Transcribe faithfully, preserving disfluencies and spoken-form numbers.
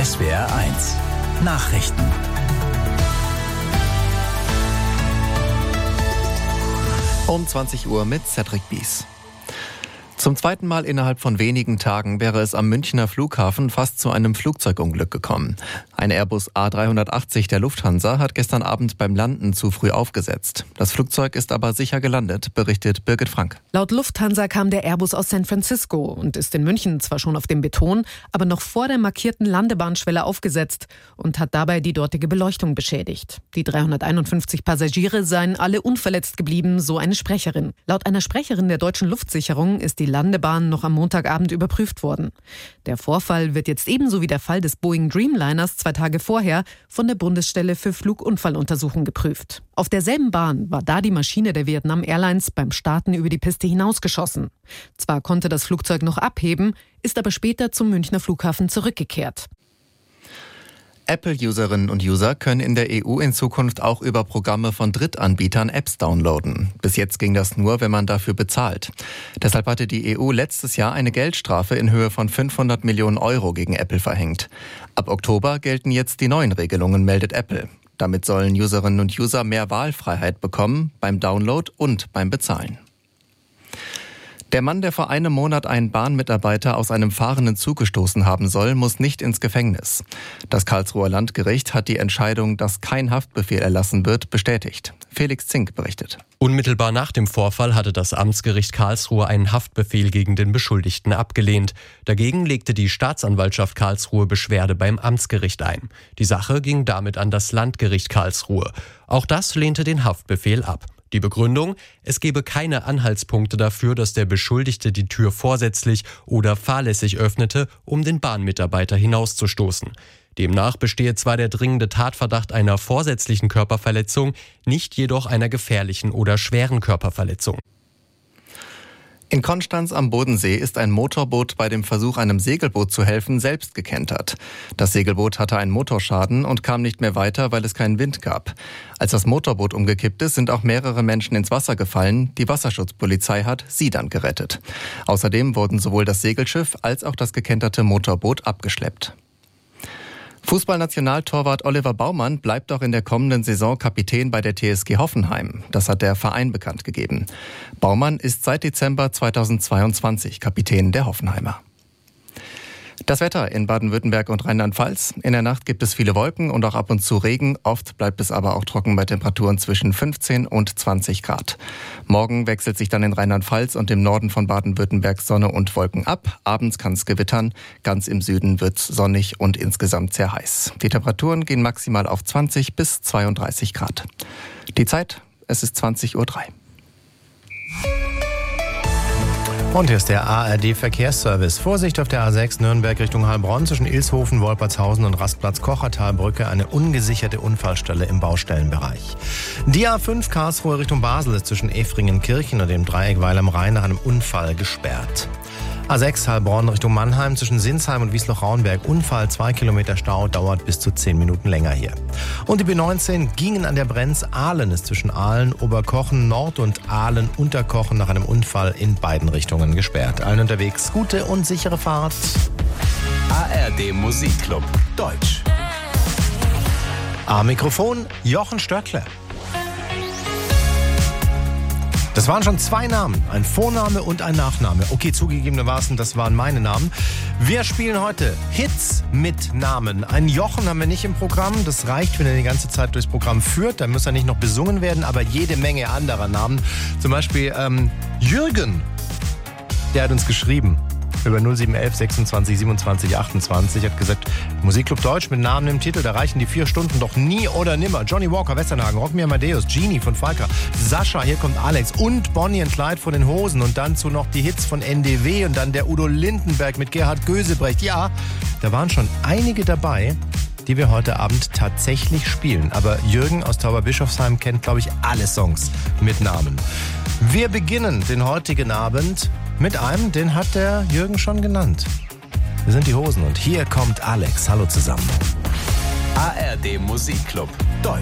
S W R eins Nachrichten. Um zwanzig Uhr mit Cedric Bies. Zum zweiten Mal innerhalb von wenigen Tagen wäre es am Münchner Flughafen fast zu einem Flugzeugunglück gekommen. Ein Airbus A dreihundertachtzig der Lufthansa hat gestern Abend beim Landen zu früh aufgesetzt. Das Flugzeug ist aber sicher gelandet, berichtet Birgit Frank. Laut Lufthansa kam der Airbus aus San Francisco und ist in München zwar schon auf dem Beton, aber noch vor der markierten Landebahnschwelle aufgesetzt und hat dabei die dortige Beleuchtung beschädigt. Die dreihunderteinundfünfzig Passagiere seien alle unverletzt geblieben, so eine Sprecherin. Laut einer Sprecherin der Deutschen Luftsicherung ist die Landebahn noch am Montagabend überprüft worden. Der Vorfall wird jetzt ebenso wie der Fall des Boeing Dreamliners zwei Tage vorher von der Bundesstelle für Flugunfalluntersuchung geprüft. Auf derselben Bahn war da die Maschine der Vietnam Airlines beim Starten über die Piste hinausgeschossen. Zwar konnte das Flugzeug noch abheben, ist aber später zum Münchner Flughafen zurückgekehrt. Apple-Userinnen und User können in der E U in Zukunft auch über Programme von Drittanbietern Apps downloaden. Bis jetzt ging das nur, wenn man dafür bezahlt. Deshalb hatte die E U letztes Jahr eine Geldstrafe in Höhe von fünfhundert Millionen Euro gegen Apple verhängt. Ab Oktober gelten jetzt die neuen Regelungen, meldet Apple. Damit sollen Userinnen und User mehr Wahlfreiheit bekommen, beim Download und beim Bezahlen. Der Mann, der vor einem Monat einen Bahnmitarbeiter aus einem fahrenden Zug gestoßen haben soll, muss nicht ins Gefängnis. Das Karlsruher Landgericht hat die Entscheidung, dass kein Haftbefehl erlassen wird, bestätigt. Felix Zink berichtet. Unmittelbar nach dem Vorfall hatte das Amtsgericht Karlsruhe einen Haftbefehl gegen den Beschuldigten abgelehnt. Dagegen legte die Staatsanwaltschaft Karlsruhe Beschwerde beim Amtsgericht ein. Die Sache ging damit an das Landgericht Karlsruhe. Auch das lehnte den Haftbefehl ab. Die Begründung: Es gebe keine Anhaltspunkte dafür, dass der Beschuldigte die Tür vorsätzlich oder fahrlässig öffnete, um den Bahnmitarbeiter hinauszustoßen. Demnach bestehe zwar der dringende Tatverdacht einer vorsätzlichen Körperverletzung, nicht jedoch einer gefährlichen oder schweren Körperverletzung. In Konstanz am Bodensee ist ein Motorboot bei dem Versuch, einem Segelboot zu helfen, selbst gekentert. Das Segelboot hatte einen Motorschaden und kam nicht mehr weiter, weil es keinen Wind gab. Als das Motorboot umgekippt ist, sind auch mehrere Menschen ins Wasser gefallen. Die Wasserschutzpolizei hat sie dann gerettet. Außerdem wurden sowohl das Segelschiff als auch das gekenterte Motorboot abgeschleppt. Fußballnationaltorwart Oliver Baumann bleibt auch in der kommenden Saison Kapitän bei der T S G Hoffenheim. Das hat der Verein bekannt gegeben. Baumann ist seit Dezember zweitausendzweiundzwanzig Kapitän der Hoffenheimer. Das Wetter in Baden-Württemberg und Rheinland-Pfalz. In der Nacht gibt es viele Wolken und auch ab und zu Regen. Oft bleibt es aber auch trocken bei Temperaturen zwischen fünfzehn und zwanzig Grad. Morgen wechselt sich dann in Rheinland-Pfalz und im Norden von Baden-Württemberg Sonne und Wolken ab. Abends kann es gewittern. Ganz im Süden wird es sonnig und insgesamt sehr heiß. Die Temperaturen gehen maximal auf zwanzig bis zweiunddreißig Grad. Die Zeit, es ist zwanzig Uhr drei. Und hier ist der A R D-Verkehrsservice. Vorsicht auf der A sechs Nürnberg Richtung Heilbronn zwischen Ilshofen, Wolpertshausen und Rastplatz Kochertalbrücke. Eine ungesicherte Unfallstelle im Baustellenbereich. Die A fünf Karlsruhe Richtung Basel ist zwischen Efringen-Kirchen und dem Dreieck Weil am Rhein nach einem Unfall gesperrt. A sechs Heilbronn Richtung Mannheim zwischen Sinsheim und Wiesloch-Raunberg. Unfall, zwei Kilometer Stau, dauert bis zu zehn Minuten länger hier. Und die B neunzehn Gingen an der Brenz. Aalen ist zwischen Aalen, Oberkochen, Nord und Aalen, Unterkochen nach einem Unfall in beiden Richtungen gesperrt. Allen unterwegs gute und sichere Fahrt. A R D Musikclub Deutsch. Am Mikrofon Jochen Stöckler. Das waren schon zwei Namen, ein Vorname und ein Nachname. Okay, zugegebenermaßen, das waren meine Namen. Wir spielen heute Hits mit Namen. Ein Jochen haben wir nicht im Programm. Das reicht, wenn er die ganze Zeit durchs Programm führt. Dann muss er nicht noch besungen werden, aber jede Menge anderer Namen. Zum Beispiel ähm, Jürgen, der hat uns geschrieben über null sieben elf sechsundzwanzig siebenundzwanzig achtundzwanzig, hat gesagt, Musikclub Deutsch mit Namen im Titel, da reichen die vier Stunden doch nie oder nimmer. Johnny Walker, Westernhagen, Rock Me Amadeus, Genie von Falka, Sascha, hier kommt Alex und Bonnie and Clyde von den Hosen und dann zu noch die Hits von N D W und dann der Udo Lindenberg mit Gerhard Gösebrecht. Ja, da waren schon einige dabei, die wir heute Abend tatsächlich spielen. Aber Jürgen aus Tauberbischofsheim kennt, glaube ich, alle Songs mit Namen. Wir beginnen den heutigen Abend mit einem, den hat der Jürgen schon genannt. Wir sind die Hosen und hier kommt Alex. Hallo zusammen. A R D Musikclub Deutsch.